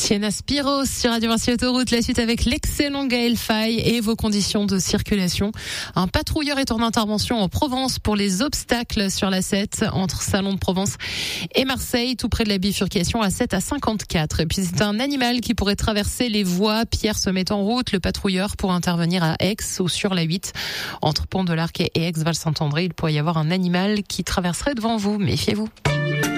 Sienna Spiros sur Radio Vinci Autoroute. La suite avec l'excellent Gaël Faye et vos conditions de circulation. Un patrouilleur est en intervention en Provence pour les obstacles sur la 7 entre Salon de Provence et Marseille, tout près de la bifurcation A7 à 54. Et puis c'est un animal qui pourrait traverser les voies. Pierre se met en route. Le patrouilleur pour intervenir à Aix ou sur la 8 entre Pont de l'Arc et Aix-Val-Saint-André. Il pourrait y avoir un animal qui traverserait devant vous. Méfiez-vous.